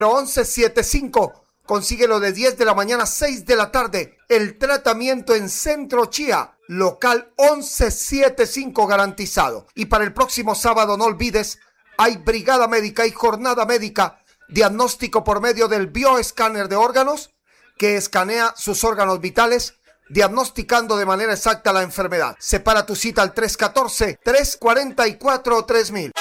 1175. Consíguelo de 10 de la mañana a 6 de la tarde. El tratamiento en Centro Chía, local 1175 garantizado. Y para el próximo sábado, no olvides, hay brigada médica y jornada médica, diagnóstico por medio del bioescáner de órganos, que escanea sus órganos vitales, diagnosticando de manera exacta la enfermedad. Separa tu cita al 314-344-3000.